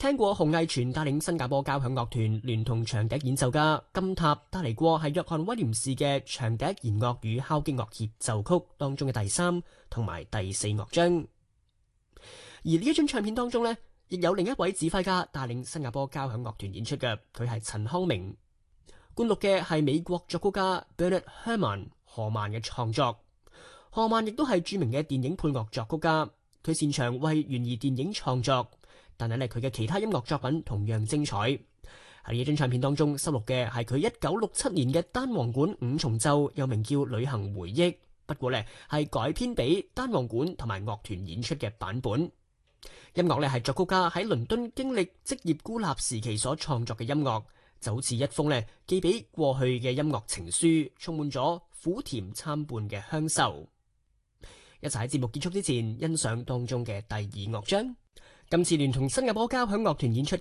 聽過洪毅全帶領新加坡交響樂團聯同長笛演奏家金塔帶嚟過係約翰威廉士嘅長笛弦樂與敲擊樂協奏曲當中嘅第3同埋第4樂章。而呢一張唱片當中呢，亦有另一位指揮家帶領新加坡交響樂團演出嘅，佢係陳康明。灌錄嘅係美國作曲家 Bernard Herrmann 何曼嘅創作。何曼亦都係著名嘅電影配樂作曲家，佢擅長為懸疑電影創作，但係佢嘅其他音樂作品同樣精彩。喺呢一張唱片當中收錄嘅係佢1967年嘅單簧管5重奏，又名叫《旅行回憶》，不過係改編俾單簧管同埋樂團演出嘅版本。音樂係作曲家喺倫敦經歷職業孤立時期所創作嘅音樂，就好似一封寄俾過去嘅音樂情書，充滿咗苦甜參半嘅鄉愁。一齊喺節目結束之前欣賞當中嘅第2樂章。今次聯同新加坡交響樂團演出嘅